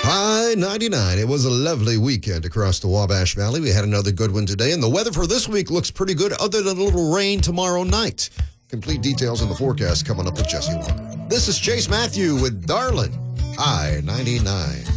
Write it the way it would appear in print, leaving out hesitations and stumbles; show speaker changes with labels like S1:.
S1: High 99. It was a lovely weekend across the Wabash Valley. We had another good one today, and the weather for this week looks pretty good other than a little rain tomorrow night. Complete details on the forecast coming up with Jesse Walker. This is Chase Matthew with Darlin', High 99.